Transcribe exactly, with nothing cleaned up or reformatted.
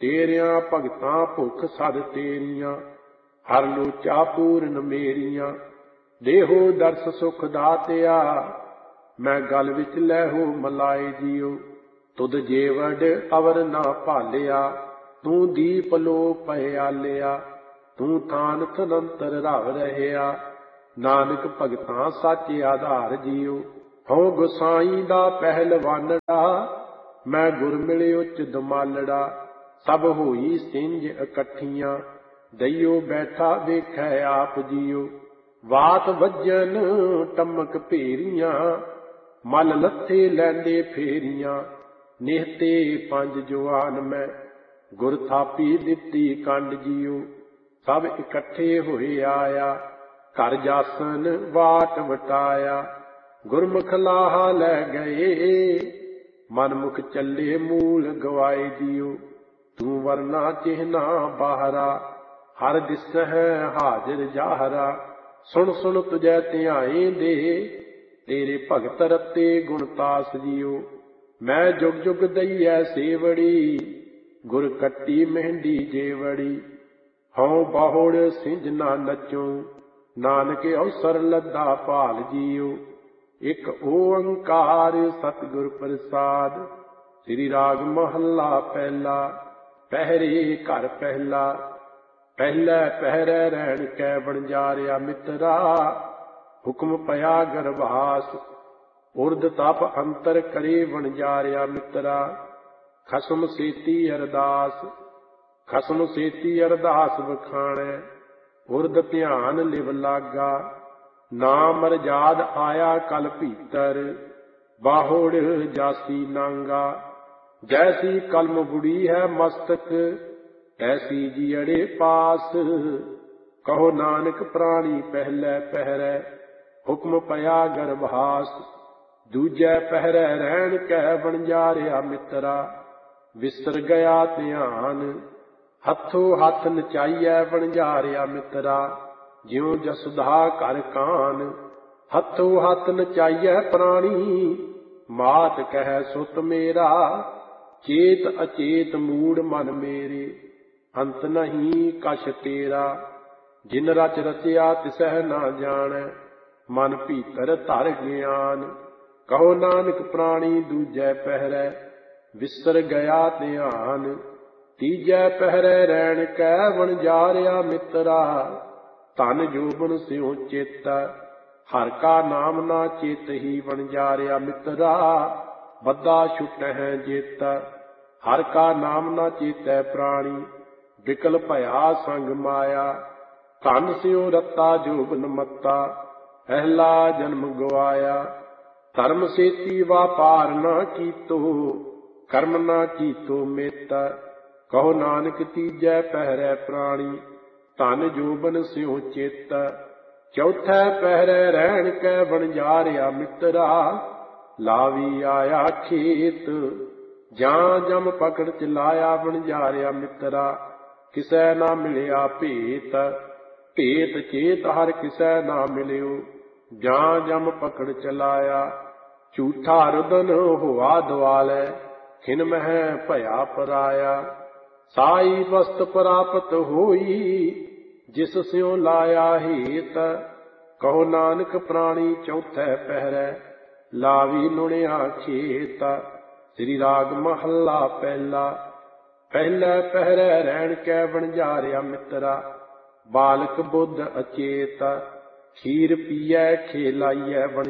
तेरिया भगतां भुख सद तेरिया, हर लोचा पूरन मेरिया। देहो दर्श सुख दातिया, मैं गल विच लैहो मलाई जियो। तुद जेवड़ अवर ना भालिया, तू दीप लो पहयालिया। तू थान थनंतर रव रहया, नानक भगतां सच आधार जियो। हूँ गोसाई दा पहलवानड़ा, मैं गुर मिले उच दमालड़ा। सब होई सिंज इकट्ठियां, दइयो बैठा वेखै आप जियो। वात वजन टमक भेरियां, मल लथे लैंदे फेरियां। निहते पंज जवान मैं, गुर थापी दिती कंड जियो। सब इकट्ठे होए आया, घर जासन वाट वटाया। गुरमुख लाहा लै गए, मनमुख चले मूल गवाए जियो। तू वरना चिहना बाहरा, हर दिसहै हाजिर जाहरा। सुन सुन तुझै ध्याए दे, तेरे भगत रते गुणतास जियो। मैं जुग जुग दईऐ सेवड़ी, गुर कट्टी मेहंदी जेवड़ी। हूँ बाहुड़ सिंज ना नचूं, नानक अवसर लद्दा भाल जियो। एक ओंकार सतगुर प्रसाद, श्री राग महला पहला। पहरे घर पहला, पहले पहरे रहन कै बनजारिया मित्रा। हुक्म पया गर्भास, उर्द तप अंतर करे बनजारिया मित्रा। खसम सेती अरदास, खसम सेती अरदास बखाणै। उर्द ध्यान लिव लागा, नाम मरजाद आया कल भीतर। बाहुड़ जासी नांगा, जैसी कलम बुड़ी है मस्तक, ऐसी जियड़े पास। कहो नानक प्राणी पहले पहरै, हुक्म पया गर्भास। दूजै पहरै रहन कै बनजारिया मित्रा। विसर गया ध्यान, हथों हथ नचाइयै बनजारिया मित्रा। ज्यों जसुधा घर कान, हथों हथ नचाइयै प्राणी। मात कह सुत मेरा, चेत अचेत मूड मन मेरे। अंत नहीं कछ तेरा, जिन रच रचिया तिसह ना जानै। मन भीतर धर ज्ञान, कहो नानक प्राणी दूजै पहरै। विसर गया ध्यान, तीजै पहरै रहन कै बनजारिया मित्रा। धन जोबन स्यों चित, हर का नाम ना चेत ही बनजारिया मित्रा। बद्दा छुटै जित, हर का नाम ना चेतै प्राणी। विकल भया संग माया, धन स्यों रत्ता जोबन मत्ता। अहला जन्म गवाया, धर्म सेती वापार ना कीतो। कर्म ना कीतो मित, कहो नानक तीजै पहरै प्राणी। धन जोबन स्यों चित, चौथै पहरै रहन कै बनजारिया मित्रा। लावी आया खेत, जां जम पकड़ चलाया बनजारिया मित्रा। किसै ना मिलिया भेत, भेत चेत हर किसै ना मिलियो। जां जम पकड़ चलाया, झूठा रुदन होआ दवालै। खिन मह भया पराया, साई वस्त प्राप्त होई। जिस स्यों लाया हेत, कहो नानक प्राणी चौथै पहरै। लावी लुणिया खेत, श्री राग महला पहला। पहले पहरै रहन कै बनजारिया मित्रा। बालक बुद्ध अचेत, खीर पीऐ खेलाइयै बन